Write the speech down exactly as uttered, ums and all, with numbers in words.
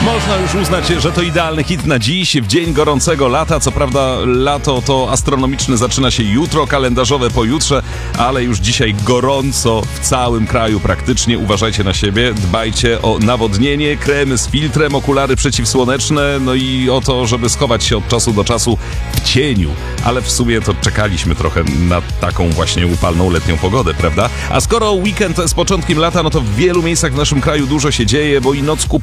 Można już uznać, że to idealny hit na dziś, w dzień gorącego lata. Co prawda lato to astronomiczne zaczyna się jutro, kalendarzowe pojutrze, ale już dzisiaj gorąco w całym kraju praktycznie. Uważajcie na siebie, dbajcie o nawodnienie, kremy z filtrem, okulary przeciwsłoneczne, no i o to, żeby schować się od czasu do czasu w cieniu. Ale w sumie to czekaliśmy trochę na taką właśnie upalną letnią pogodę, prawda? A skoro weekend z początkiem lata, no to w wielu miejscach w naszym kraju dużo się dzieje, bo i noc